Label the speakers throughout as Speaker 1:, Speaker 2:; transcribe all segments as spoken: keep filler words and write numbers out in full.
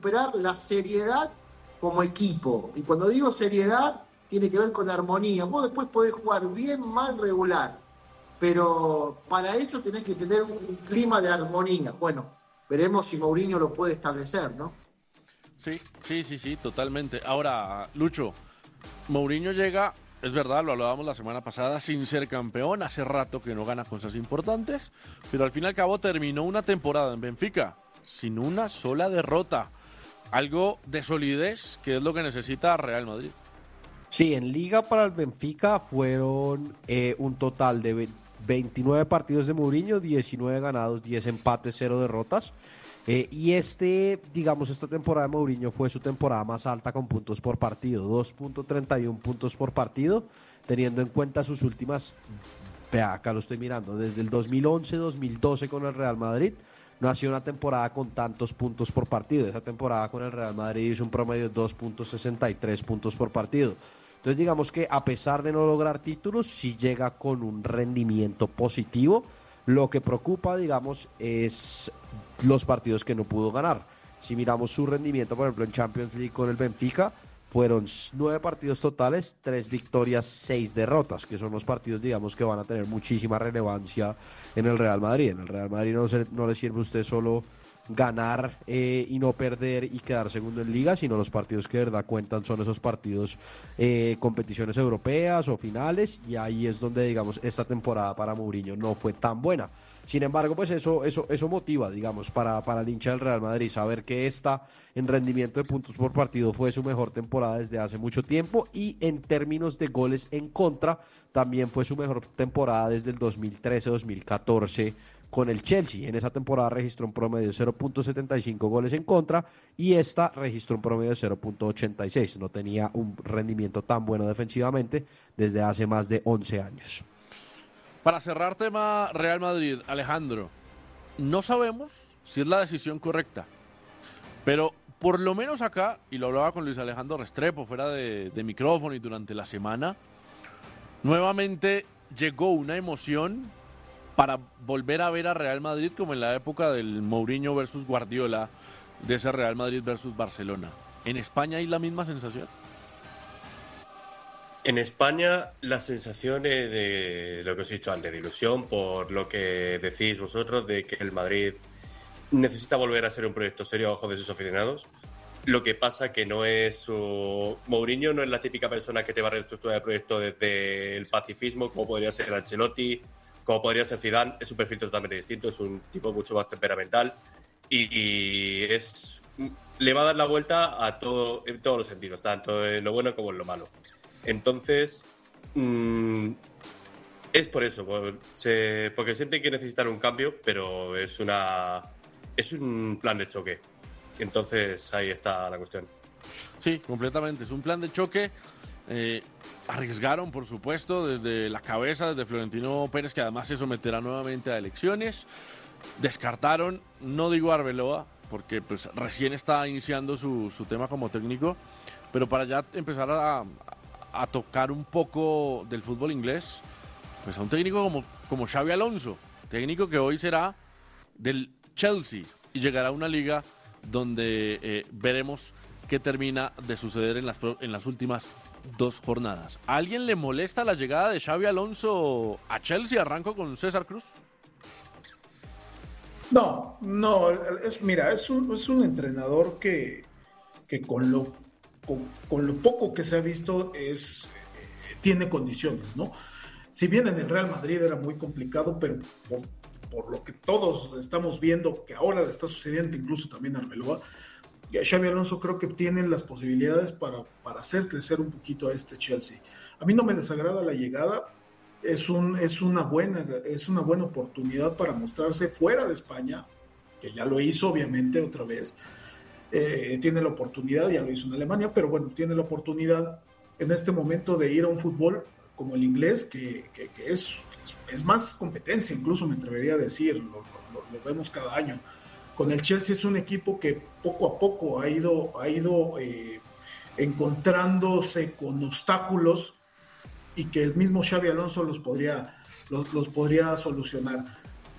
Speaker 1: recuperar la seriedad como equipo. Y cuando digo seriedad, tiene que ver con armonía. Vos después podés jugar bien, mal, regular, pero para eso tenés que tener un clima de armonía. Bueno, veremos si Mourinho lo puede establecer, ¿no?
Speaker 2: Sí, sí, sí, sí, totalmente. Ahora, Lucho, Mourinho llega, es verdad, lo hablábamos la semana pasada, sin ser campeón, hace rato que no gana cosas importantes, pero al fin y al cabo terminó una temporada en Benfica sin una sola derrota. Algo de solidez, que es lo que necesita Real Madrid.
Speaker 3: Sí, en Liga para el Benfica fueron eh, un total de veintinueve partidos de Mourinho, diecinueve ganados, diez empates, cero derrotas. Eh, y este, digamos, esta temporada de Mourinho fue su temporada más alta con puntos por partido, dos punto treinta y uno puntos por partido, teniendo en cuenta sus últimas, vea, acá lo estoy mirando, desde el dos mil once dos mil doce con el Real Madrid, no ha sido una temporada con tantos puntos por partido. Esa temporada con el Real Madrid hizo un promedio de dos punto sesenta y tres puntos por partido. Entonces digamos que a pesar de no lograr títulos, sí llega con un rendimiento positivo. Lo que preocupa, digamos, es los partidos que no pudo ganar. Si miramos su rendimiento, por ejemplo, en Champions League con el Benfica, fueron nueve partidos totales, tres victorias, seis derrotas, que son los partidos, digamos, que van a tener muchísima relevancia en el Real Madrid. En el Real Madrid no, se, no le sirve a usted solo ganar eh, y no perder y quedar segundo en Liga, sino los partidos que de verdad cuentan son esos partidos, eh, competiciones europeas o finales, y ahí es donde, digamos, esta temporada para Mourinho no fue tan buena. Sin embargo, pues eso, eso, eso motiva, digamos, para, para el hincha del Real Madrid, saber que esta en rendimiento de puntos por partido fue su mejor temporada desde hace mucho tiempo, y en términos de goles en contra también fue su mejor temporada desde el dos mil trece dos mil catorce con el Chelsea. En esa temporada registró un promedio de cero punto setenta y cinco goles en contra, y esta registró un promedio de cero punto ochenta y seis. No tenía un rendimiento tan bueno defensivamente desde hace más de once años.
Speaker 2: Para cerrar tema Real Madrid, Alejandro, no sabemos si es la decisión correcta, pero por lo menos acá, y lo hablaba con Luis Alejandro Restrepo fuera de, de micrófono y durante la semana, nuevamente llegó una emoción para volver a ver a Real Madrid como en la época del Mourinho versus Guardiola, de ese Real Madrid versus Barcelona. ¿En España hay la misma sensación?
Speaker 4: En España la sensación es de lo que os he dicho antes, de ilusión, por lo que decís vosotros, de que el Madrid necesita volver a ser un proyecto serio a ojos de sus aficionados. Lo que pasa que no es su... Mourinho no es la típica persona que te va a reestructurar el proyecto desde el pacifismo, como podría ser Ancelotti, como podría ser Zidane. Es un perfil totalmente distinto, es un tipo mucho más temperamental y, y es le va a dar la vuelta a todo, en todos los sentidos, tanto en lo bueno como en lo malo. Entonces, mmm, es por eso, por, se, porque sienten que necesitan un cambio, pero es una es un plan de choque. Entonces, ahí está la cuestión.
Speaker 2: Sí, completamente. Es un plan de choque. Eh, arriesgaron, por supuesto, desde la cabeza, desde Florentino Pérez, que además se someterá nuevamente a elecciones. Descartaron, no digo Arbeloa, porque pues recién está iniciando su, su tema como técnico, pero para ya empezar a, a tocar un poco del fútbol inglés, pues a un técnico como, como Xabi Alonso, técnico que hoy será del Chelsea y llegará a una liga donde eh, veremos qué termina de suceder en las, en las últimas dos jornadas. ¿A alguien le molesta la llegada de Xabi Alonso a Chelsea? Arranco con César Cruz.
Speaker 5: No, no, es, mira, es un, es un entrenador que, que con, lo, con, con lo poco que se ha visto es, eh, tiene condiciones, ¿no? Si bien en el Real Madrid era muy complicado, pero por, por lo que todos estamos viendo que ahora le está sucediendo, incluso también a Arbeloa, y a Xabi Alonso creo que tienen las posibilidades para, para hacer crecer un poquito a este Chelsea. A mí no me desagrada la llegada. Es, un, es, una buena, es una buena oportunidad para mostrarse fuera de España, que ya lo hizo obviamente otra vez. Eh, tiene la oportunidad, ya lo hizo en Alemania, pero bueno, tiene la oportunidad en este momento de ir a un fútbol como el inglés, que, que, que es, es, es más competencia, incluso me atrevería a decir, lo, lo, lo vemos cada año. Con el Chelsea es un equipo que poco a poco ha ido, ha ido eh, encontrándose con obstáculos y que el mismo Xabi Alonso los podría, los, los podría solucionar.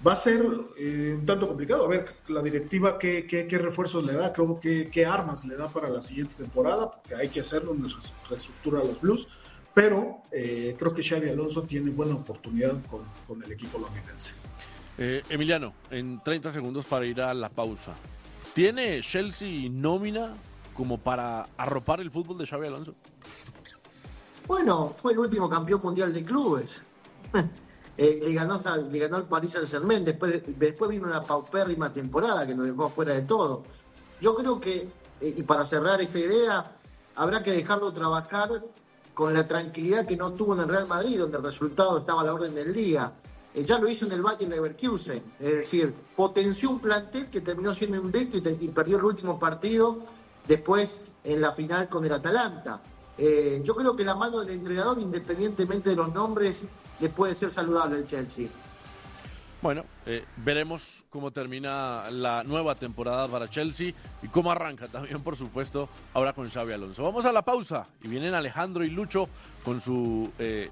Speaker 5: va a ser eh, un tanto complicado. A ver, la directiva qué, qué, qué refuerzos le da, qué, qué, qué armas le da para la siguiente temporada, porque hay que hacerlo, una reestructura a los Blues, pero eh, creo que Xabi Alonso tiene buena oportunidad con, con el equipo londinense.
Speaker 2: Eh, Emiliano, en treinta segundos para ir a la pausa. ¿Tiene Chelsea nómina como para arropar el fútbol de Xabi Alonso?
Speaker 1: Bueno, fue el último campeón mundial de clubes. eh, le, ganó, le ganó al Paris Saint-Germain, después, después vino una paupérrima temporada que nos dejó fuera de todo. Yo creo que, eh, y para cerrar esta idea, habrá que dejarlo trabajar con la tranquilidad que no tuvo en el Real Madrid, donde el resultado estaba a la orden del día. Eh, ya lo hizo en el Bayer Leverkusen, es decir, potenció un plantel que terminó siendo invicto y, te, y perdió el último partido después en la final con el Atalanta. Eh, yo creo que la mano del entrenador, independientemente de los nombres, le puede ser saludable al Chelsea.
Speaker 2: Bueno, eh, veremos cómo termina la nueva temporada para Chelsea y cómo arranca también, por supuesto, ahora con Xabi Alonso. Vamos a la pausa y vienen Alejandro y Lucho con su eh,